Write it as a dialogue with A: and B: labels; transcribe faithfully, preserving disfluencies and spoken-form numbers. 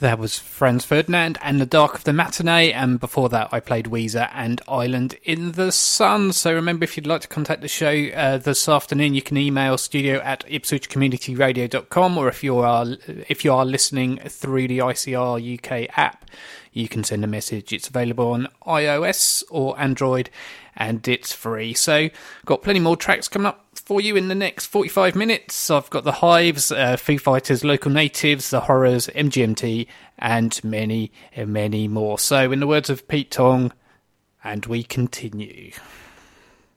A: That was Franz Ferdinand and The Dark of the Matinee, and before that I played Weezer and Island in the Sun. So remember, if you'd like to contact the show uh, this afternoon, you can email studio at ipswich community radio dot com, or if you are if you are listening through the I C R U K app, you can send a message. It's available on iOS or Android, and it's free. So got plenty more tracks coming up for you in the next forty-five minutes. I've got the Hives, uh, Foo Fighters, Local Natives, the Horrors, M G M T, and many, many more. So in the words of Pete Tong, and we continue.